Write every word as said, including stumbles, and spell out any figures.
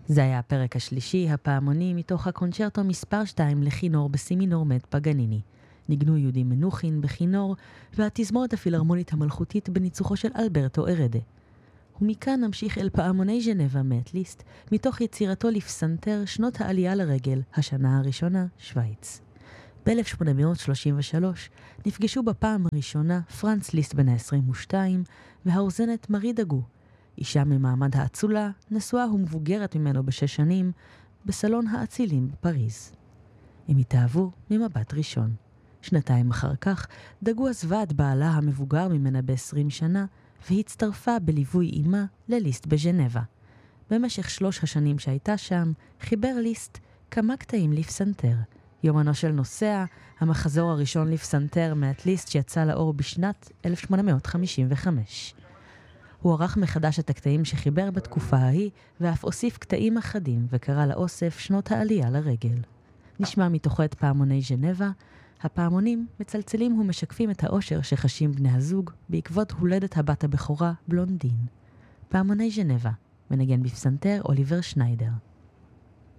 זה היה הפרק השלישי, הפעמוני, מתוך הקונצ'רטו מספר שתיים לכינור בסימינור מת פגניני. ניגנו יהודי מנוחין בכינור, והתזמורת הפילהרמונית המלכותית בניצוחו של אלברטו ארדה. ומכאן נמשיך אל פעמוני ז'נבה מאת ליסט, מתוך יצירתו לפסנתר שנות העלייה לרגל, השנה הראשונה, שוויץ. ב-אלף שמונה מאות שלושים ושלוש נפגשו בפעם הראשונה פרנץ ליסט בן ה-עשרים ושתיים והאוזנת מארי דגו, אישה ממעמד האצולה, נשואה ומבוגרת ממנו בשש שנים, בסלון האצילים בפריז. הם התאהבו ממבט ראשון. שנתיים אחר כך דגו עזבה את בעלה המבוגר ממנה ב-עשרים שנה, והצטרפה בליווי אימה לליסט בז'נבה. במשך שלוש השנים שהייתה שם, חיבר ליסט כמה קטעים לפסנתר. יומנו של נוסע, המחזור הראשון לפסנתר מאת ליסט שיצא לאור בשנת אלף שמונה מאות חמישים וחמש. הוא ערך מחדש את הקטעים שחיבר בתקופה ההיא, ואף הוסיף קטעים אחדים וקרא לאוסף שנות העלייה לרגל. נשמע מתוכו את פעמוני ז'נבה. הפעמונים מצלצלים ומשקפים את האושר שחשים בני הזוג בעקבות הולדת הבת הבכורה בלונדין. פעמוני ז'נבה, מנגן בפסנתר אוליבר שניידר.